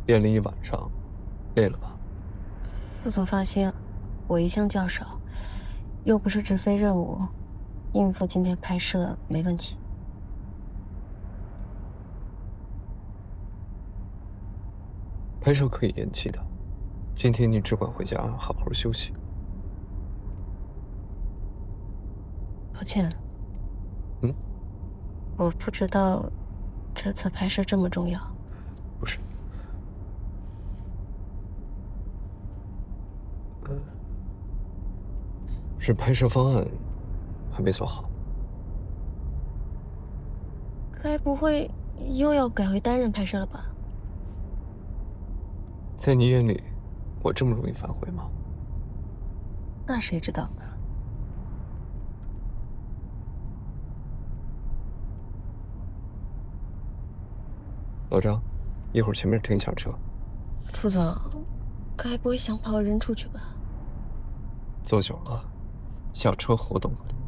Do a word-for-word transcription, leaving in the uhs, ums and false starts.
练了一晚上，累了吧？ 副总放心，我一向较少，又不是直飞任务，应付今天拍摄没问题。 拍摄可以延期的，今天你只管回家好好休息。 抱歉。 嗯？ 我不知道这次拍摄这么重要。 不是。嗯，是拍摄方案还没做好。 该不会又要改回单人拍摄了吧？ 在你眼里，我这么容易反悔吗？ 那谁知道呢？ 老张，一会儿前面停一下车。 副总，该不会想跑人出去吧？ 坐久了，小车活动活动。